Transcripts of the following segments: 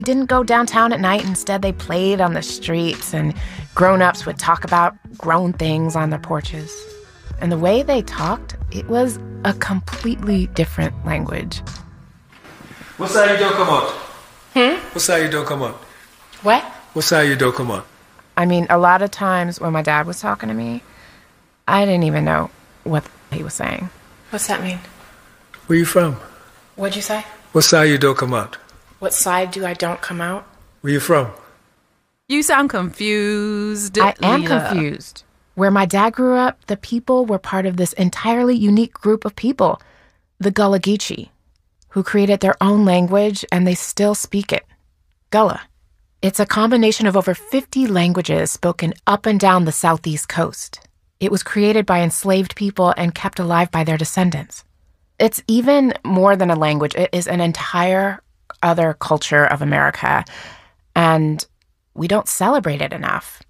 didn't go downtown at night. Instead, they played on the streets, and grown-ups would talk about grown things on their porches. And the way they talked, it was a completely different language. What side you don't come on? What side you don't come on? What? What side you don't come on? I mean, a lot of times when my dad was talking to me, I didn't even know what he was saying. What's that mean? Where you from? What'd you say? What side you don't come out? What side do I don't come out? Where you from? You sound confused. I am confused. Where my dad grew up, the people were part of this entirely unique group of people, the Gullah Geechee, who created their own language, and they still speak it. Gullah. It's a combination of over 50 languages spoken up and down the southeast coast. It was created by enslaved people and kept alive by their descendants. It's even more than a language. It is an entire other culture of America, and we don't celebrate it enough.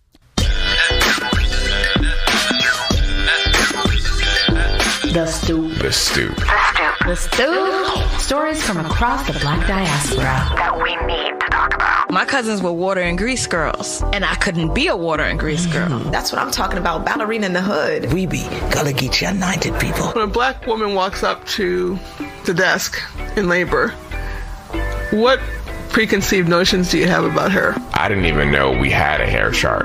The Stoop. The Stoop. The Stoop. Stories from across the Black diaspora that we need to talk about. My cousins were water and grease girls, and I couldn't be a water and grease girl. That's what I'm talking about, ballerina in the hood. We be Gullah Geechee anointed people. When a black woman walks up to the desk in labor, what preconceived notions do you have about her? I didn't even know we had a hair chart.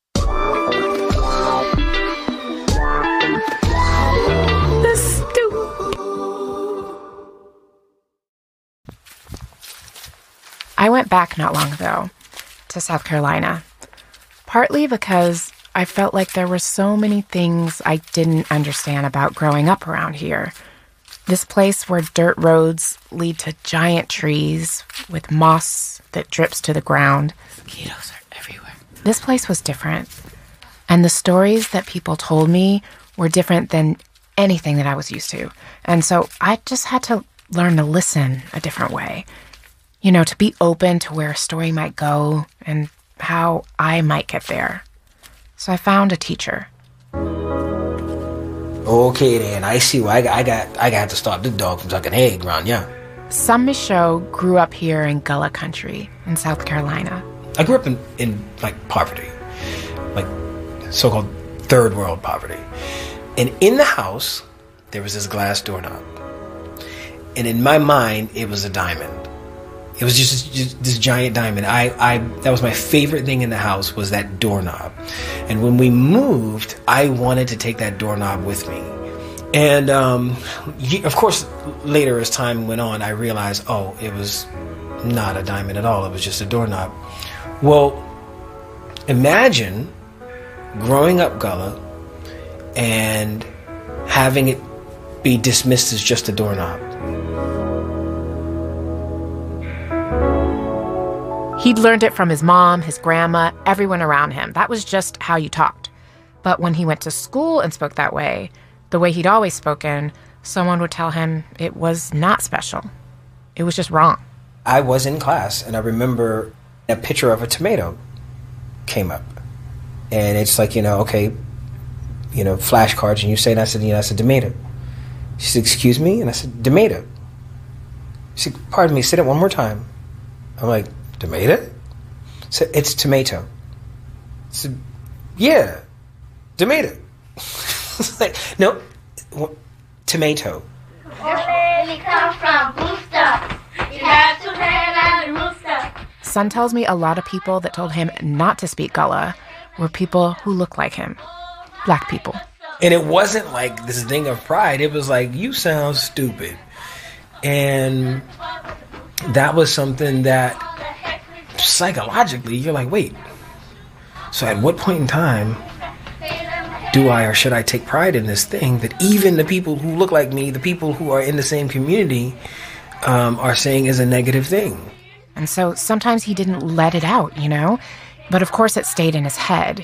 I went back not long ago to South Carolina, partly because I felt like there were so many things I didn't understand about growing up around here. This place where dirt roads lead to giant trees with moss that drips to the ground. Mosquitoes are everywhere. This place was different, and the stories that people told me were different than anything that I was used to. And so I just had to learn to listen a different way. You know, to be open to where a story might go and how I might get there. So I found a teacher. Okay, then. I see why I got to stop this dog from sucking egg around, yeah. Sam Michaud grew up here in Gullah country in South Carolina. I grew up in poverty, like so-called third world poverty. And in the house, there was this glass doorknob. And in my mind, it was a diamond. It was just this giant diamond. That was my favorite thing in the house, was that doorknob. And when we moved, I wanted to take that doorknob with me. And of course, later as time went on, I realized, oh, it was not a diamond at all. It was just a doorknob. Well, imagine growing up Gullah and having it be dismissed as just a doorknob. He'd learned it from his mom, his grandma, everyone around him. That was just how you talked. But when he went to school and spoke that way, the way he'd always spoken, someone would tell him it was not special. It was just wrong. I was in class, and I remember a picture of a tomato came up. And it's like, okay, flashcards, and you say, and I said, that's a tomato. She said, excuse me? And I said, tomato. She said, pardon me, say it one more time. I'm like, tomato? So it's tomato. I said, yeah, tomato. Like, no, tomato. Really come from Booster. You have to land on the rooster. Son tells me a lot of people that told him not to speak Gullah were people who looked like him, black people. And it wasn't like this thing of pride. It was like, you sound stupid. And that was something that psychologically you're like, wait, so at what point in time do I or should I take pride in this thing that even the people who look like me, the people who are in the same community, are saying is a negative thing? And so sometimes he didn't let it out, but of course it stayed in his head.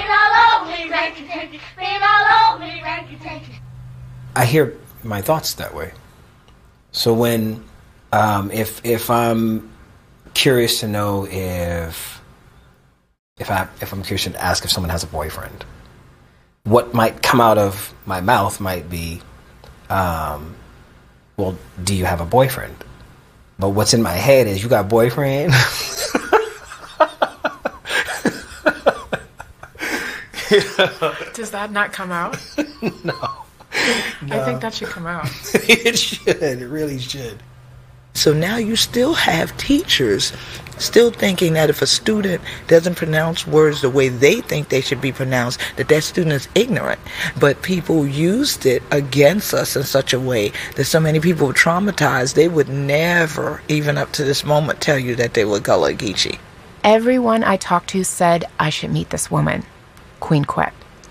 I hear my thoughts that way. So when if I'm curious to know if I'm curious to ask if someone has a boyfriend, what might come out of my mouth might be, well, do you have a boyfriend? But what's in my head is, you got boyfriend? Does that not come out? No. I think that should come out. It should. It really should. So now you still have teachers still thinking that if a student doesn't pronounce words the way they think they should be pronounced, that student is ignorant. But people used it against us in such a way that so many people were traumatized, they would never, even up to this moment, tell you that they were Gullah Geechee. Everyone I talked to said I should meet this woman, Queen Quet.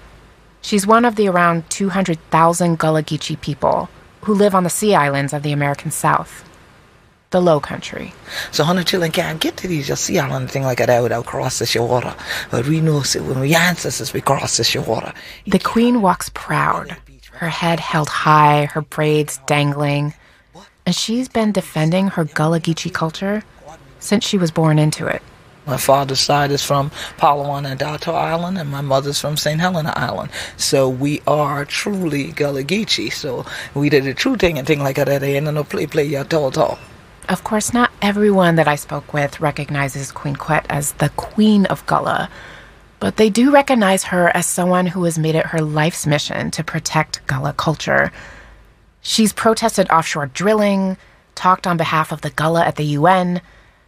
She's one of the around 200,000 Gullah Geechee people who live on the Sea Islands of the American South. The Low Country. So Hunter children can't get to these sea island and thing like that without crossing the water. But we know when we ancestors we cross the water. The Queen walks proud, her head held high, her braids dangling, and she's been defending her Gullah Geechee culture since she was born into it. My father's side is from Palawan and Dato Island, and my mother's from St. Helena Island. So we are truly Gullah Geechee. So we did the true thing and thing like that. They ain't no play ya tall. Of course, not everyone that I spoke with recognizes Queen Quet as the Queen of Gullah, but they do recognize her as someone who has made it her life's mission to protect Gullah culture. She's protested offshore drilling, talked on behalf of the Gullah at the UN,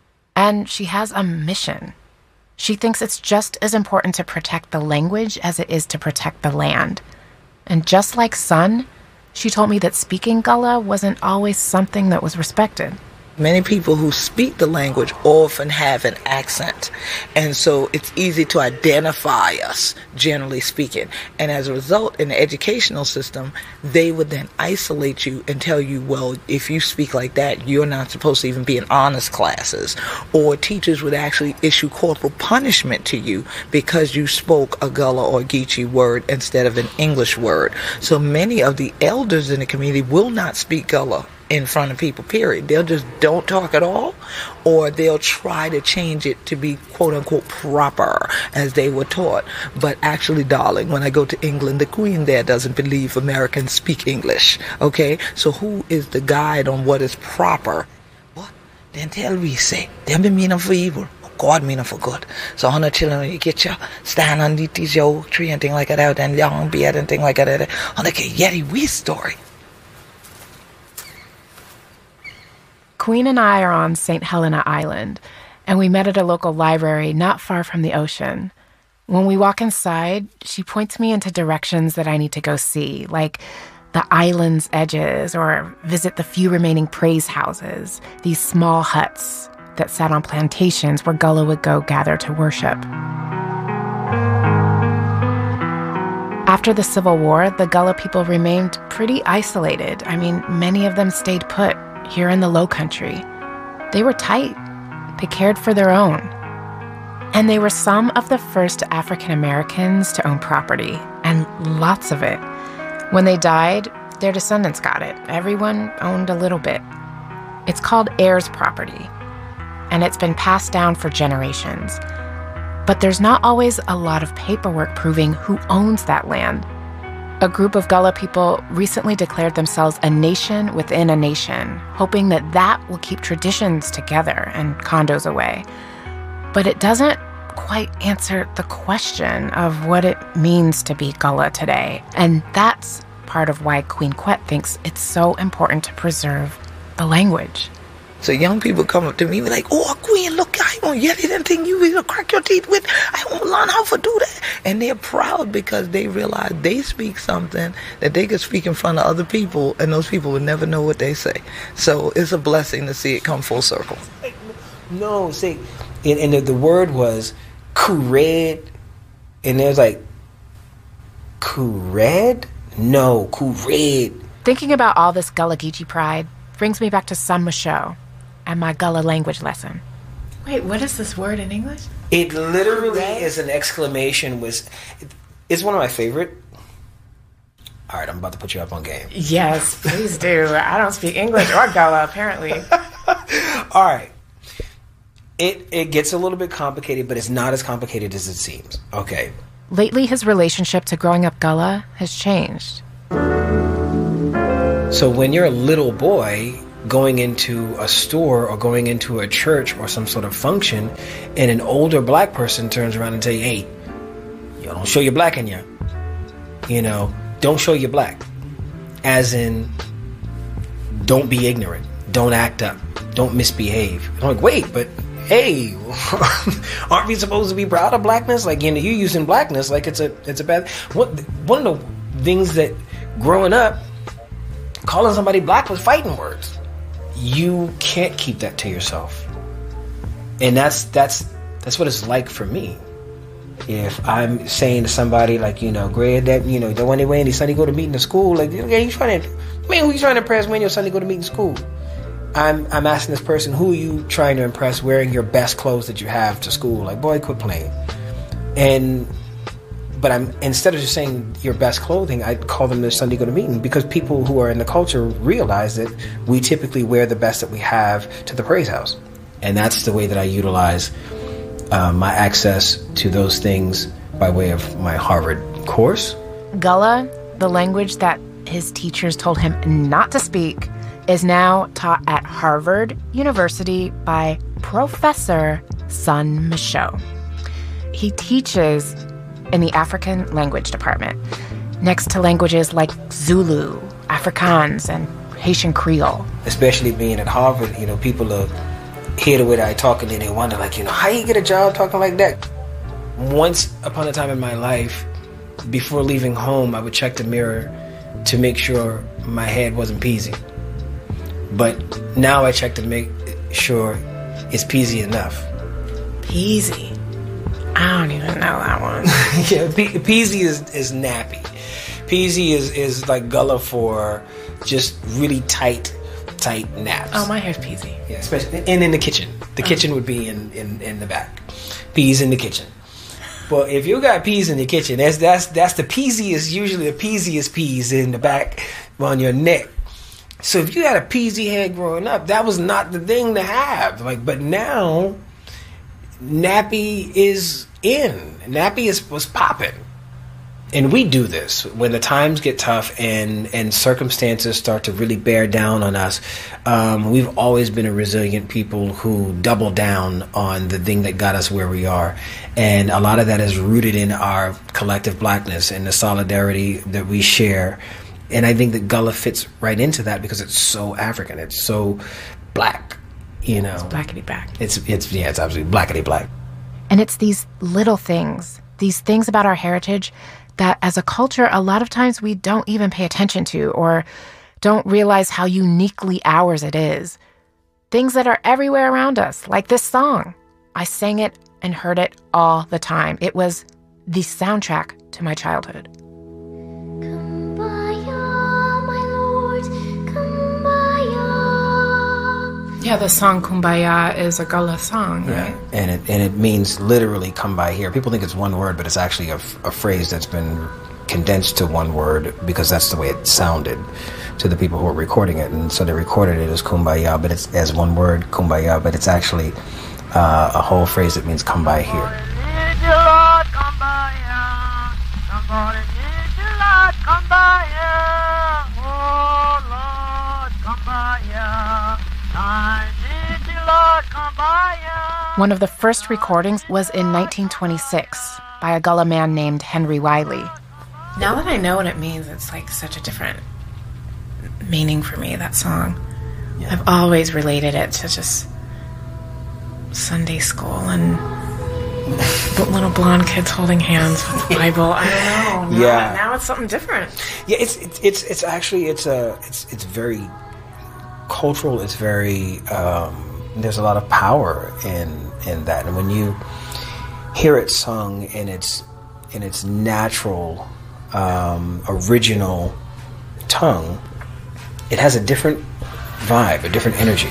and she has a mission. She thinks it's just as important to protect the language as it is to protect the land. And just like Sun, she told me that speaking Gullah wasn't always something that was respected. Many people who speak the language often have an accent, and so it's easy to identify us, generally speaking. And as a result, in the educational system, they would then isolate you and tell you, well, if you speak like that, you're not supposed to even be in honors classes. Or teachers would actually issue corporal punishment to you because you spoke a Gullah or Geechee word instead of an English word. So many of the elders in the community will not speak Gullah in front of people, period. They'll just don't talk at all, or they'll try to change it to be quote-unquote proper as they were taught. But actually, darling, when I go to England, the Queen there doesn't believe Americans speak English, okay? So who is the guide on what is proper? What? Then tell me, say, they be meaning for evil. God meaning for good. So 100 children, you get your stand underneath this oak tree and thing like that out, and long beard and thing like that. On the Yeti Wee story. Queen and I are on St. Helena Island, and we met at a local library not far from the ocean. When we walk inside, she points me into directions that I need to go see, like the island's edges, or visit the few remaining praise houses, these small huts that sat on plantations where Gullah would go gather to worship. After the Civil War, the Gullah people remained pretty isolated. I mean, many of them stayed put here in the Low Country. They were tight. They cared for their own. And they were some of the first African Americans to own property, and lots of it. When they died, their descendants got it. Everyone owned a little bit. It's called heirs property, and it's been passed down for generations. But there's not always a lot of paperwork proving who owns that land. A group of Gullah people recently declared themselves a nation within a nation, hoping that that will keep traditions together and condos away. But it doesn't quite answer the question of what it means to be Gullah today. And that's part of why Queen Quet thinks it's so important to preserve the language. So young people come up to me and be like, oh, Queen, look, I want Yeti, that thing you will crack your teeth with. I want to learn how to do that. And they're proud because they realize they speak something that they could speak in front of other people, and those people would never know what they say. So it's a blessing to see it come full circle. No, see, and the word was kured, and there's like, kured? No, kured. Thinking about all this Gullah Geechee pride brings me back to Summer Show and my Gullah language lesson. Wait, what is this word in English? It literally is an exclamation. It's one of my favorite. All right, I'm about to put you up on game. Yes, please do. I don't speak English or Gullah, apparently. All right. It gets a little bit complicated, but it's not as complicated as it seems. Okay. Lately, his relationship to growing up Gullah has changed. So when you're a little boy, going into a store or going into a church or some sort of function, and an older black person turns around and tell you, hey, you don't show your black in you. You know, don't show your black. As in, don't be ignorant. Don't act up. Don't misbehave. I'm like, wait, but hey, aren't we supposed to be proud of blackness? Like, you know, you're using blackness like it's a bad. One of the things that growing up, calling somebody black was fighting words. You can't keep that to yourself, and that's what it's like for me. If I'm saying to somebody like, you know, Greg, that, you know, don't want to any Sunday go to meeting in school, like, yeah, you trying to, man, who you trying to impress when your Sunday go to meeting school? I'm asking this person, who are you trying to impress wearing your best clothes that you have to school? Like, boy, quit playing. But I'm, instead of just saying your best clothing, I call them the Sunday go to meeting, because people who are in the culture realize that we typically wear the best that we have to the praise house. And that's the way that I utilize my access to those things by way of my Harvard course. Gullah, the language that his teachers told him not to speak, is now taught at Harvard University by Professor Sun Michaud. He teaches in the African language department, next to languages like Zulu, Afrikaans, and Haitian Creole. Especially being at Harvard, you know, people are hear the way that I talk and then they wonder, like, you know, how you get a job talking like that? Once upon a time in my life, before leaving home, I would check the mirror to make sure my head wasn't peasy. But now I check to make sure it's peasy enough. Peasy? I don't even know that one. Yeah, peasy is nappy. Peasy is like Gullah for just really tight naps. Oh, my hair's peasy. Yeah, especially and in the kitchen. The kitchen would be in the back. Peas in the kitchen. But if you got peas in the kitchen, that's the peasiest, usually the peasiest peas in the back on your neck. So if you had a peasy head growing up, that was not the thing to have. Like, but now, nappy is in. Nappy was popping. And we do this when the times get tough and circumstances start to really bear down on us. We've always been a resilient people who double down on the thing that got us where we are. And a lot of that is rooted in our collective blackness and the solidarity that we share. And I think that Gullah fits right into that because it's so African. It's so black, you know. It's blackity black. It's absolutely blackity black. And it's these little things, these things about our heritage that as a culture, a lot of times we don't even pay attention to or don't realize how uniquely ours it is. Things that are everywhere around us, like this song. I sang it and heard it all the time. It was the soundtrack to my childhood. Yeah, the song Kumbaya is a Gullah song, right? Yeah, and it means literally come by here. People think it's one word, but it's actually a phrase that's been condensed to one word because that's the way it sounded to the people who were recording it. And so they recorded it as Kumbaya, but it's as one word, Kumbaya, but it's actually a whole phrase that means come by here. One of the first recordings was in 1926 by a Gullah man named Henry Wiley. Now that I know what it means, it's like such a different meaning for me, that song. Yeah. I've always related it to just Sunday school and little blonde kids holding hands with the Bible. I don't know. Now it's something different. Yeah, it's actually very cultural. It's very there's a lot of power in that, and when you hear it sung in its natural original tongue, it has a different vibe, a different energy.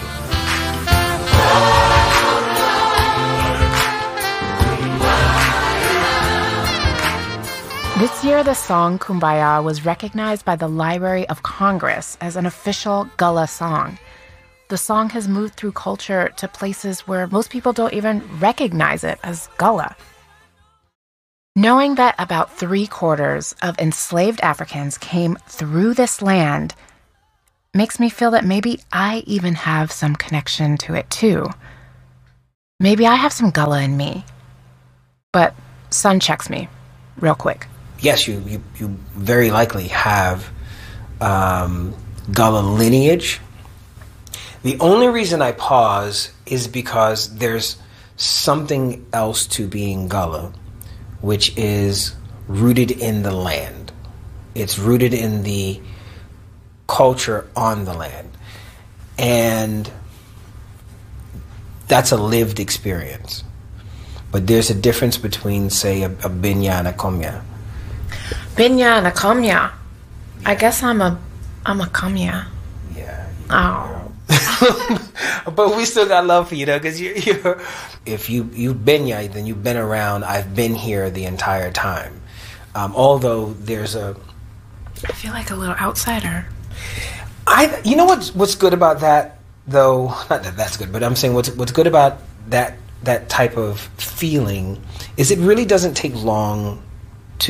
This year, the song Kumbaya was recognized by the Library of Congress as an official Gullah song. The song has moved through culture to places where most people don't even recognize it as Gullah. Knowing that about 3/4 of enslaved Africans came through this land makes me feel that maybe I even have some connection to it too. Maybe I have some Gullah in me. But Sun checks me real quick. Yes, you very likely have Gullah lineage. The only reason I pause is because there's something else to being Gullah, which is rooted in the land. It's rooted in the culture on the land. And that's a lived experience. But there's a difference between, say, a Binya and a Komya. Binya and a Komya. I guess I'm a Komya. Yeah. Oh. But we still got love for you, though, because you're if you've been here, then you've been around. I've been here the entire time. Although there's I feel like a little outsider. You know what's good about that, though? Not that that's good, but I'm saying what's good about that type of feeling is it really doesn't take long to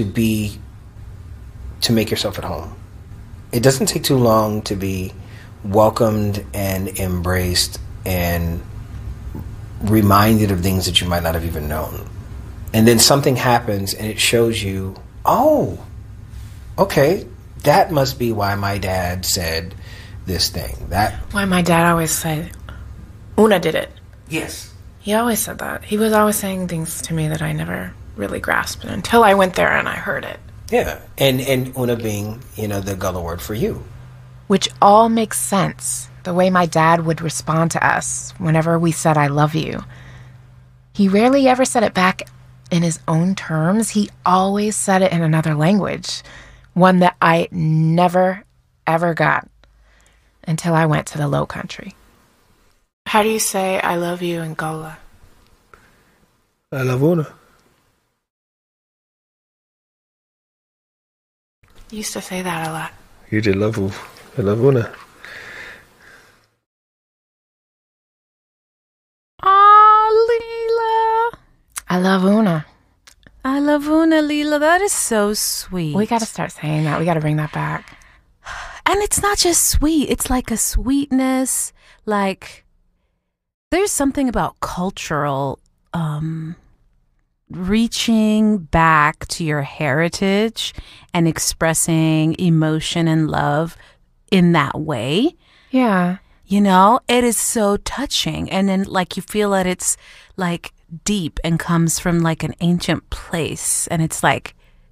make yourself at home. It doesn't take too long to be welcomed and embraced and reminded of things that you might not have even known. And then something happens and it shows you, oh, okay, that must be why my dad said this thing. Why my dad always said, Una did it. Yes. He always said that. He was always saying things to me that I never really grasped until I went there and I heard it. Yeah, and Una being, the Gullah word for you. Which all makes sense, the way my dad would respond to us whenever we said, I love you. He rarely ever said it back in his own terms. He always said it in another language, one that I never, ever got until I went to the Low Country. How do you say I love you in Gullah? I love Una. You used to say that a lot. You did love Una. I love Una. Oh, Leela. I love Una. I love Una, Leela. That is so sweet. We got to start saying that. We got to bring that back. And it's not just sweet. It's like a sweetness. Like, there's something about cultural reaching back to your heritage and expressing emotion and love in that way. Yeah. It is so touching. And then like you feel that it's like deep and comes from like an ancient place. And it's like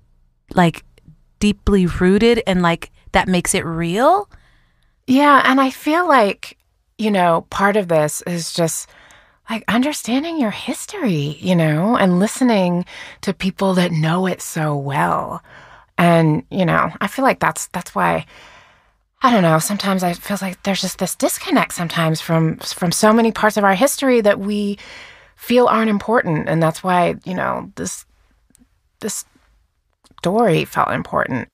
deeply rooted and like that makes it real. Yeah. And I feel like, part of this is just like understanding your history, and listening to people that know it so well. And, I feel like that's why, I don't know, sometimes I feel like there's just this disconnect sometimes from so many parts of our history that we feel aren't important. And that's why, this story felt important.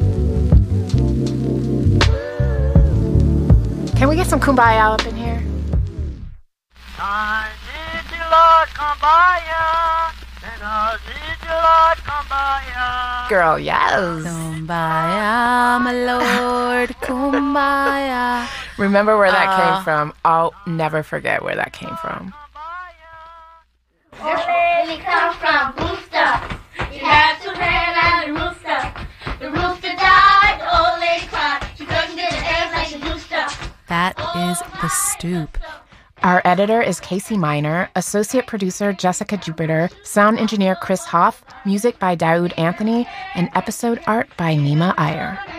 Can we get some kumbaya up in here? Girl, yes. Kumbaya, my lord, kumbaya. Remember where that came from. I'll never forget where that came from. Where did it come from? Booster. You had to hand out the rooster. The rooster died, the old lady cried. She couldn't get the eggs like she used to. That is The Stoop. Our editor is Casey Miner, associate producer Jessica Jupiter, sound engineer Chris Hoff, music by Daoud Anthony, and episode art by Nima Iyer.